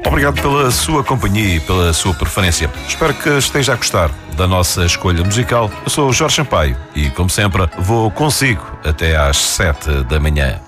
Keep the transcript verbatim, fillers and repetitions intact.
Obrigado pela sua companhia e pela sua preferência. Espero que esteja a gostar da nossa escolha musical. Eu sou o Jorge Sampaio e, como sempre, vou consigo até às sete da manhã.